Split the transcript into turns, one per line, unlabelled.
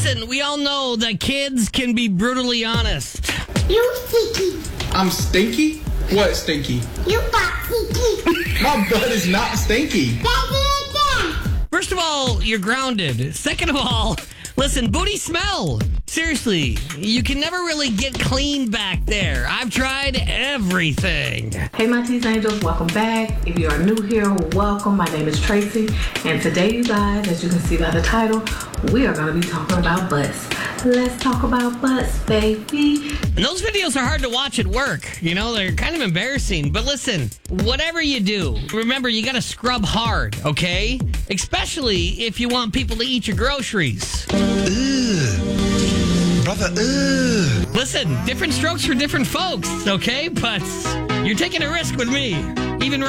Listen, we all know that kids can be brutally honest.
You stinky.
I'm stinky? What stinky?
You got stinky.
My butt is not stinky.
First of all, you're grounded. Second of all, listen, booty smell. Seriously, you can never really get clean back there. I've tried everything.
Hey, my Tease Angels, welcome back. If you are new here, welcome. My name is Tracy, and today, you guys, as you can see by the title, we are going to be talking about butts. Let's talk about butts, baby.
And those videos are hard to watch at work. You know, they're kind of embarrassing. But listen, whatever you do, remember, you got to scrub hard, okay? Especially if you want people to eat your groceries.
Brother,
Listen, different strokes for different folks, okay? But you're taking a risk with me. Even